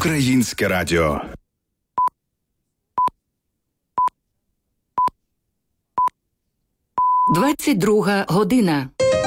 Українське радіо. Двадцять година.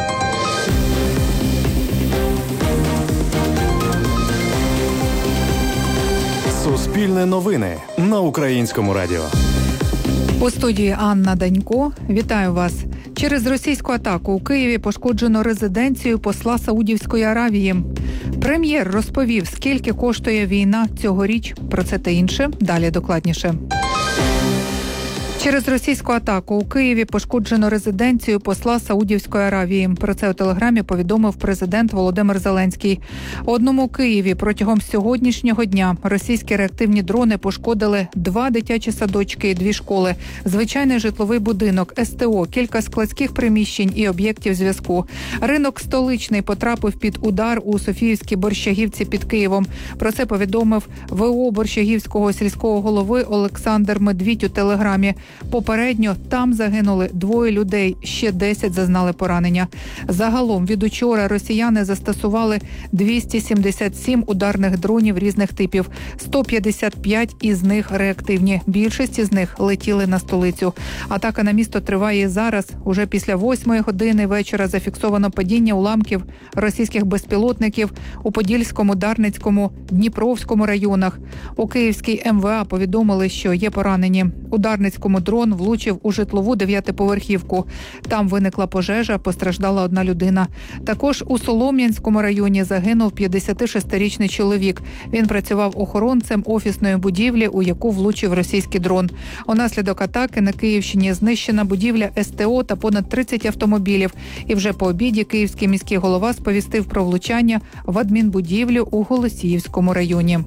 Суспільне новини на Українському радіо. У студії Анна Данько. Вітаю вас. Через російську атаку у Києві пошкоджено резиденцію посла Саудівської Аравії. Прем'єр розповів, скільки коштує війна цьогоріч. Про це та інше далі докладніше. Через російську атаку у Києві пошкоджено резиденцію посла Саудівської Аравії. Про це у телеграмі повідомив президент Володимир Зеленський. У одному Києві протягом сьогоднішнього дня російські реактивні дрони пошкодили 2 дитячі садочки і 2 школи, звичайний житловий будинок, СТО, кілька складських приміщень і об'єктів зв'язку. Ринок Столичний потрапив під удар у Софіївській Борщагівці під Києвом. Про це повідомив ВО Борщагівського сільського голови Олександр Медвідь у телеграмі. Попередньо там загинули 2 людей, ще 10 зазнали поранення. Загалом від учора росіяни застосували 277 ударних дронів різних типів. 155 із них реактивні. Більшість із них летіли на столицю. Атака на місто триває і зараз. Уже після 8 години вечора зафіксовано падіння уламків російських безпілотників у Подільському, Дарницькому, Дніпровському районах. У Київській МВА повідомили, що є поранені. У Дарницькому дрон влучив у житлову 9-поверхівку. Там виникла пожежа, постраждала 1 людина. Також у Солом'янському районі загинув 56-річний чоловік. Він працював охоронцем офісної будівлі, у яку влучив російський дрон. Унаслідок атаки на Київщині знищена будівля СТО та понад 30 автомобілів. І вже по обіді київський міський голова сповістив про влучання в адмінбудівлю у Голосіївському районі.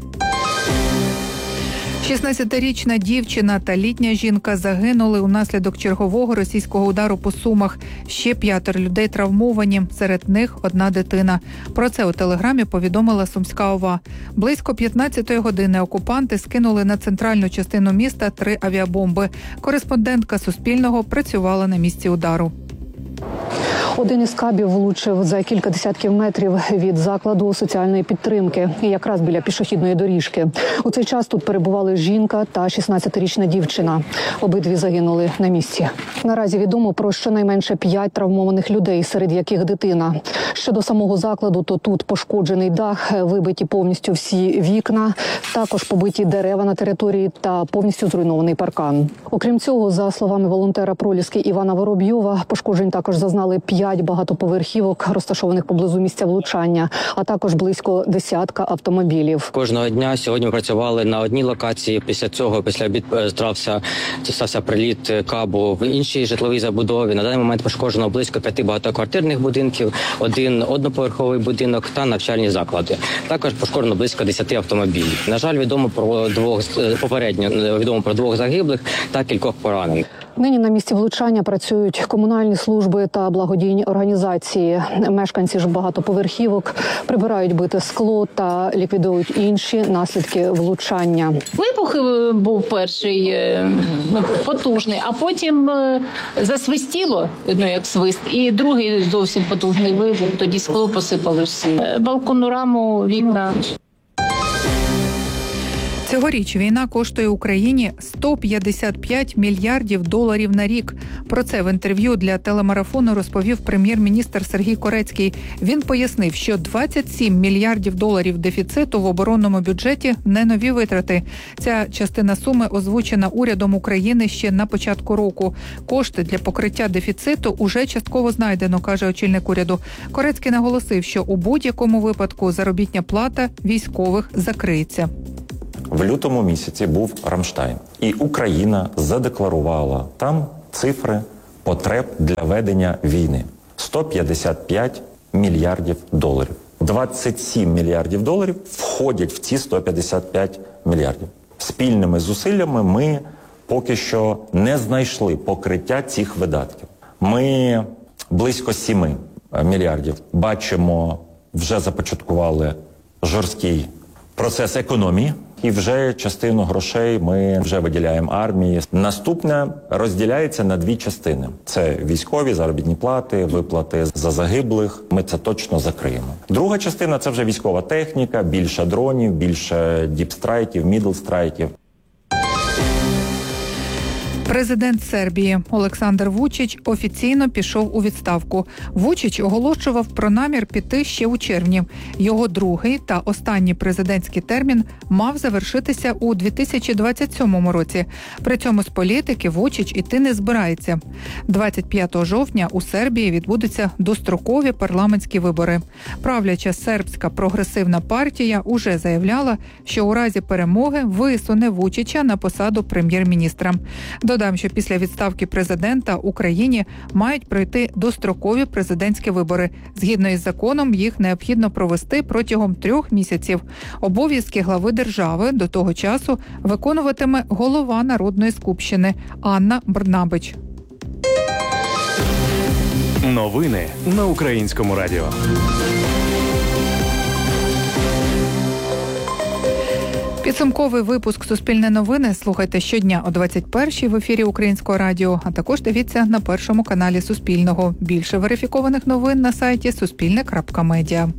16-річна дівчина та літня жінка загинули унаслідок чергового російського удару по Сумах. Ще 5 людей травмовані, серед них 1 дитина. Про це у телеграмі повідомила Сумська ОВА. Близько 15-ї години окупанти скинули на центральну частину міста 3 авіабомби. Кореспондентка Суспільного працювала на місці удару. Один із кабів влучив за кілька десятків метрів від закладу соціальної підтримки, якраз біля пішохідної доріжки. У цей час тут перебували жінка та 16-річна дівчина. Обидві загинули на місці. Наразі відомо про щонайменше 5 травмованих людей, серед яких дитина. Щодо самого закладу, то тут пошкоджений дах, вибиті повністю всі вікна, також побиті дерева на території та повністю зруйнований паркан. Окрім цього, за словами волонтера Проліски Івана Воробйова, пошкоджень також зазнали 5 багатоповерхівок, розташованих поблизу місця влучання, а також близько 10 автомобілів. Кожного дня сьогодні ми працювали на одній локації. Після цього, після обіду, стався приліт кабу в іншій житловій забудові. На даний момент пошкоджено близько 5 багатоквартирних будинків, 1 одноповерховий будинок та навчальні заклади. Також пошкоджено близько 10 автомобілів. На жаль, попередньо відомо про 2 загиблих та кількох поранених. Нині на місці влучання працюють комунальні служби та благодійні організації. Мешканці ж багатоповерхівок прибирають бите скло та ліквідують інші наслідки влучання. Вибух був перший потужний, а потім засвистіло, як свист, і другий зовсім потужний вибух, тоді скло посипали всі. Балконну раму, вікна. Цьогоріч війна коштує Україні 155 мільярдів доларів на рік. Про це в інтерв'ю для телемарафону розповів прем'єр-міністр Сергій Корецький. Він пояснив, що 27 мільярдів доларів дефіциту в оборонному бюджеті – не нові витрати. Ця частина суми озвучена урядом України ще на початку року. Кошти для покриття дефіциту уже частково знайдено, каже очільник уряду. Корецький наголосив, що у будь-якому випадку заробітня плата військових закриється. В лютому місяці був Рамштайн, і Україна задекларувала там цифри потреб для ведення війни. 155 мільярдів доларів. 27 мільярдів доларів входять в ці 155 мільярдів. Спільними зусиллями ми поки що не знайшли покриття цих видатків. Ми близько 7 мільярдів бачимо, вже започаткували жорсткий процес економії І вже частину грошей ми вже виділяємо армії. Наступне розділяється на дві частини. Це військові заробітні плати, виплати за загиблих. Ми це точно закриємо. Друга частина – це вже військова техніка, більше дронів, більше діпстрайків, мідлстрайків. Президент Сербії Олександр Вучич офіційно пішов у відставку. Вучич оголошував про намір піти ще у червні. Його другий та останній президентський термін мав завершитися у 2027 році. При цьому з політики Вучич іти не збирається. 25 жовтня у Сербії відбудуться дострокові парламентські вибори. Правляча сербська прогресивна партія уже заявляла, що у разі перемоги висуне Вучича на посаду прем'єр-міністра. Додам, що після відставки президента Україні мають пройти дострокові президентські вибори. Згідно із законом, їх необхідно провести протягом 3 місяців. Обов'язки глави держави до того часу виконуватиме голова Народної скупщини Анна Брнабич. Новини на Українському радіо. Підсумковий випуск «Суспільне новини» слухайте щодня о 21-й в ефірі Українського радіо, а також дивіться на першому каналі Суспільного. Більше верифікованих новин на сайті suspilne.media.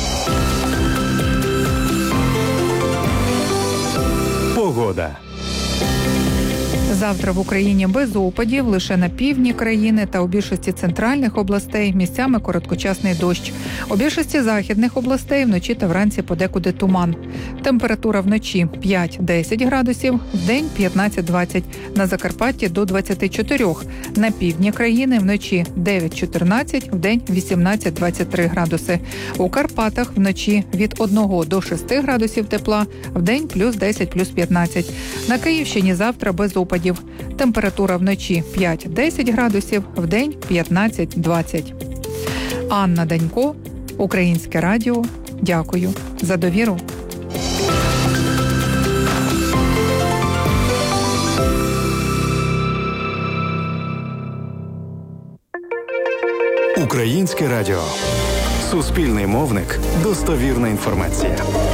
Погода. Завтра в Україні без опадів, лише на півдні країни та у більшості центральних областей місцями короткочасний дощ. У більшості західних областей вночі та вранці подекуди туман. Температура вночі 5-10 градусів, вдень 15-20, на Закарпатті до 24. На півдні країни вночі 9-14, вдень 18-23 градуси. У Карпатах вночі від 1 до 6 градусів тепла, вдень плюс 10, плюс 15. На Київщині завтра без опадів. Температура вночі 5-10 градусів, вдень 15-20. Анна Данько, Українське радіо. Дякую за довіру. Українське радіо. Суспільний мовник. Достовірна інформація.